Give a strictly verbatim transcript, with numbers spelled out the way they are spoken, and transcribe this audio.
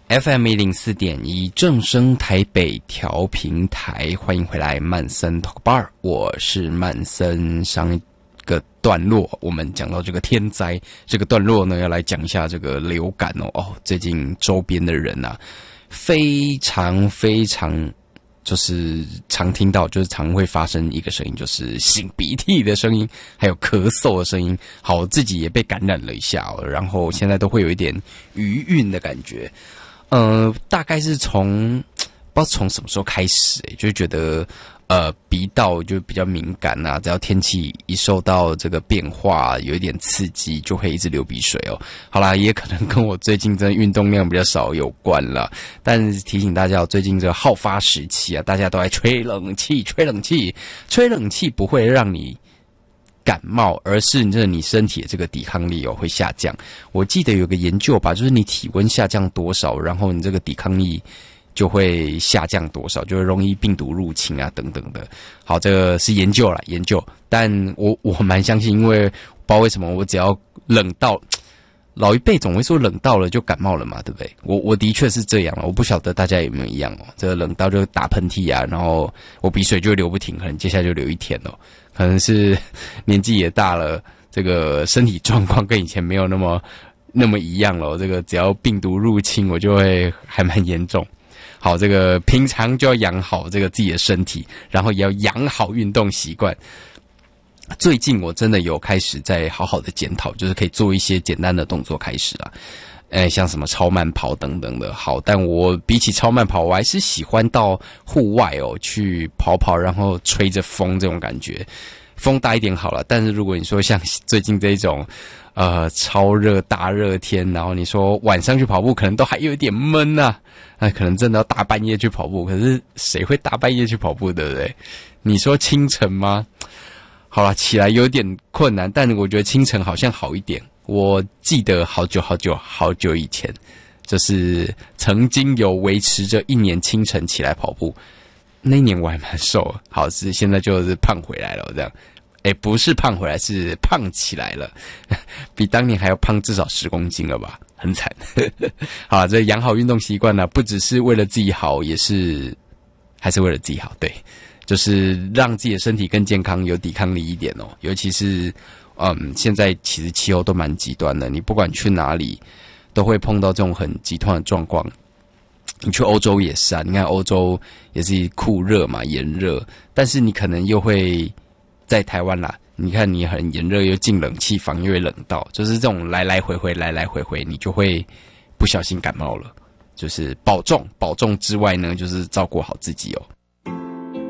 F M 一零四点一正声台北调频台，欢迎回来曼森 Talk Bar， 我是曼森。上一个段落我们讲到这个天灾，这个段落呢要来讲一下这个流感哦。哦，最近周边的人啊，非常非常就是常听到，就是常会发生一个声音，就是擤鼻涕的声音，还有咳嗽的声音。好，我自己也被感染了一下哦，然后现在都会有一点余韵的感觉。呃，大概是从不知道从什么时候开始、欸，就觉得呃鼻道就比较敏感啊，只要天气一受到这个变化，有一点刺激，就会一直流鼻水哦。好啦，也可能跟我最近真的运动量比较少有关啦。但是提醒大家，最近这个好发时期啊，大家都在吹冷气，吹冷气，吹冷气不会让你感冒，而是这你身体的这个抵抗力哦会下降。我记得有个研究吧，就是你体温下降多少，然后你这个抵抗力就会下降多少，就会容易病毒入侵啊等等的。好，这个是研究啦，研究，但我我蛮相信，因为不知道为什么我只要冷到，老一辈总会说冷到了就感冒了嘛，对不对？我我的确是这样了，我不晓得大家有没有一样哦。这个冷到就打喷嚏啊，然后我鼻水就流不停，可能接下来就流一天哦。可能是年纪也大了，这个身体状况跟以前没有那么那么一样了。这个只要病毒入侵，我就会还蛮严重。好，这个平常就要养好这个自己的身体，然后也要养好运动习惯。最近我真的有开始在好好的检讨，就是可以做一些简单的动作开始啊，呃，像什么超慢跑等等的。好，但我比起超慢跑，我还是喜欢到户外哦去跑跑，然后吹着风这种感觉。风大一点好了，但是如果你说像最近这种呃超热大热天，然后你说晚上去跑步，可能都还有一点闷啊，那可能真的要大半夜去跑步。可是谁会大半夜去跑步，对不对？你说清晨吗？好啦，起来有点困难，但我觉得清晨好像好一点。我记得好久好久好久以前，就是曾经有维持着一年清晨起来跑步。那一年我还蛮瘦的，好是现在就是胖回来了，这样，诶，不是胖回来，是胖起来了，比当年还要胖至少十公斤了吧，很惨。好，这养好运动习惯呢，不只是为了自己好，也是还是为了自己好，对，就是让自己的身体更健康，有抵抗力一点哦。尤其是嗯，现在其实气候都蛮极端的，你不管去哪里，都会碰到这种很极端的状况。你去欧洲也是啊，你看欧洲也是酷热嘛，炎热，但是你可能又会在台湾啦，你看你很炎热又进冷气房又会冷到，就是这种来来回回来来回回，你就会不小心感冒了。就是保重保重之外呢，就是照顾好自己哦。